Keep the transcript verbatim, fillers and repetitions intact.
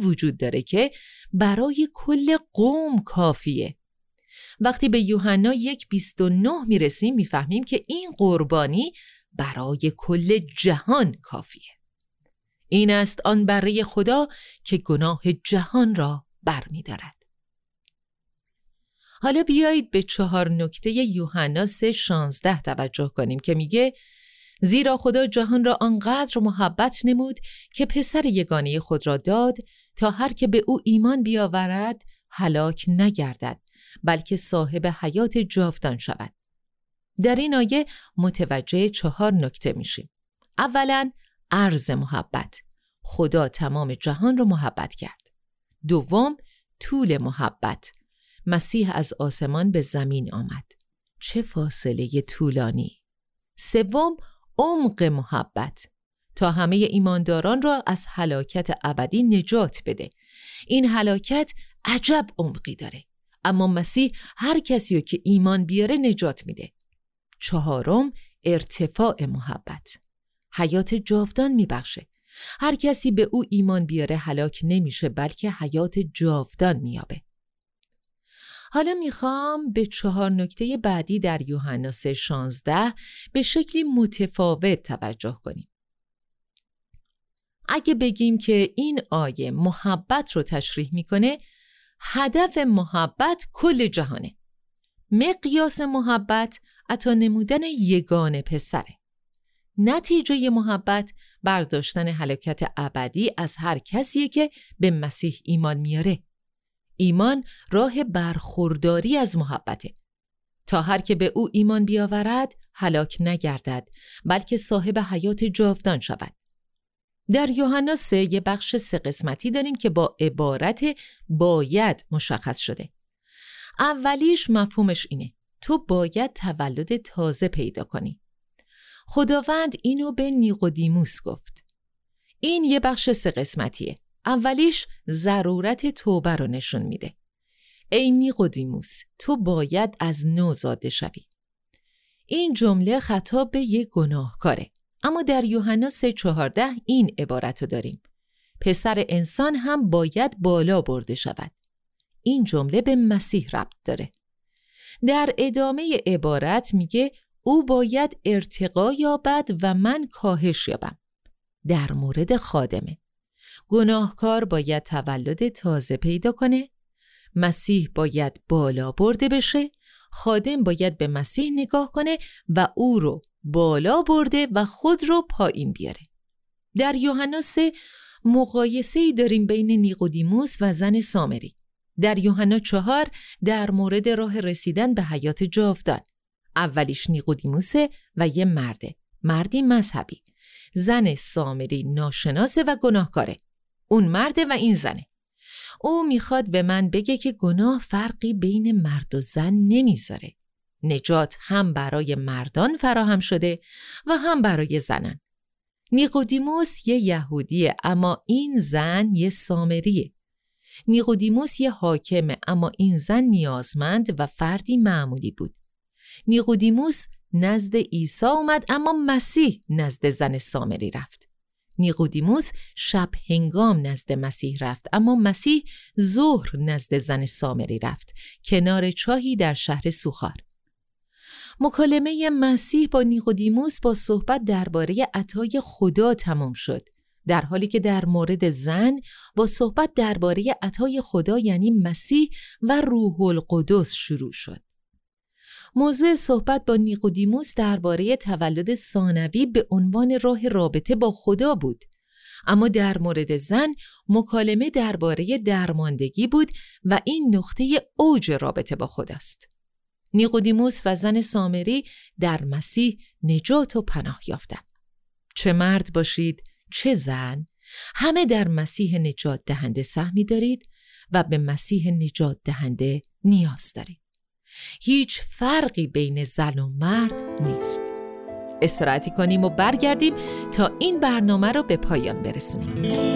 وجود داره که برای کل قوم کافیه. وقتی به یوحنا یک بیست و نه میرسیم میفهمیم که این قربانی برای کل جهان کافیه. این است آن بره خدا که گناه جهان را برمی‌دارد. حالا بیایید به چهار نکته یوحنا سه شانزده توجه کنیم که میگه زیرا خدا جهان را آنقدر محبت نمود که پسر یگانه خود را داد تا هر که به او ایمان بیاورد هلاک نگردد بلکه صاحب حیات جاودان شود. در این آیه متوجه چهار نکته میشیم. اولاً عرض محبت، خدا تمام جهان را محبت کرد. دوم طول محبت، مسیح از آسمان به زمین آمد. چه فاصله طولانی. سوم عمق محبت، تا همه ایمانداران را از هلاکت ابدی نجات بده. این هلاکت عجب عمقی داره، اما مسیح هر کسی رو که ایمان بیاره نجات میده. چهارم ارتفاع محبت، حیات جاودان میبخشه. هر کسی به او ایمان بیاره هلاک نمیشه بلکه حیات جاودان میابه. حالا میخوام به چهار نکته بعدی در یوحنا سه شانزده به شکلی متفاوت توجه کنیم. اگه بگیم که این آیه محبت رو تشریح میکنه، هدف محبت کل جهانه. مقیاس محبت عطا نمودن یگانه پسره. نتیجه محبت برداشتن هلاکت ابدی از هر کسیه که به مسیح ایمان میاره. ایمان راه برخورداری از محبته، تا هر که به او ایمان بیاورد هلاک نگردد بلکه صاحب حیات جاودان شود. در یوحنا سه یه بخش سه قسمتی داریم که با عبارت باید مشخص شده. اولیش مفهومش اینه: تو باید تولد تازه پیدا کنی. خداوند اینو به نیقودیموس گفت. این یه بخش سه قسمتیه. اولیش ضرورت توبه رو نشون میده. ای نیقودیموس، تو باید از نو زاده شوی. این جمله خطاب به یک گناهکاره. اما در یوحنا سه چهارده این عبارت رو داریم: پسر انسان هم باید بالا برده شود. این جمله به مسیح ربط داره. در ادامه عبارت میگه او باید ارتقا یابد و من کاهش یابم. در مورد خادمه. گناهکار باید تولد تازه پیدا کنه، مسیح باید بالا برده بشه، خادم باید به مسیح نگاه کنه و او رو بالا برده و خود رو پایین بیاره. در یوحنا سه مقایسه‌ای داریم بین نیقودیموس و زن سامری. در یوحنا چهار در مورد راه رسیدن به حیات جاودان. اولیش نیقودیموسه و یه مرده، مردی مذهبی. زن سامری ناشناسه و گناهکاره. اون مرده و این زنه. او میخواد به من بگه که گناه فرقی بین مرد و زن نمیذاره. نجات هم برای مردان فراهم شده و هم برای زنان. نیقودیموس یه یهودیه اما این زن یه سامریه. نیقودیموس یه حاکمه اما این زن نیازمند و فردی معمولی بود. نیقودیموس نزد عیسی اومد اما مسیح نزد زن سامری رفت. نیقودیموس شب هنگام نزد مسیح رفت اما مسیح ظهر نزد زن سامری رفت، کنار چاهی در شهر سوخار. مکالمه مسیح با نیقودیموس با صحبت درباره عطای خدا تمام شد، در حالی که در مورد زن با صحبت درباره عطای خدا یعنی مسیح و روح القدس شروع شد. موضوع صحبت با نیقودیموس درباره تولد ثانوی به عنوان راه رابطه با خدا بود، اما در مورد زن مکالمه درباره درماندگی بود و این نقطه اوج رابطه با خداست. نیقودیموس و زن سامری در مسیح نجات و پناه یافتند. چه مرد باشید چه زن، همه در مسیح نجات دهنده سهمی دارید و به مسیح نجات دهنده نیاز دارید. هیچ فرقی بین زن و مرد نیست. استراحتی کنیم و برگردیم تا این برنامه رو به پایان برسونیم.